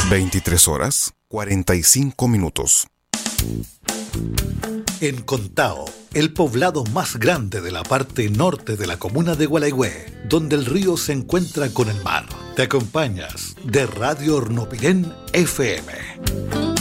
23:45. En Contao, el poblado más grande de la parte norte de la comuna de Gualeguay, donde el río se encuentra con el mar, te acompañas de Radio Hornopirén FM.